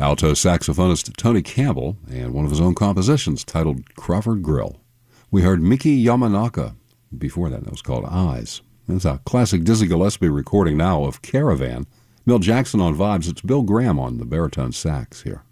alto saxophonist Tony Campbell, and one of his own compositions titled Crawford Grill. We heard Miki Yamanaka. Before that was called Eyes. It's a classic Dizzy Gillespie recording now of Caravan. Bill Jackson on vibes. It's Bill Graham on the baritone sax here.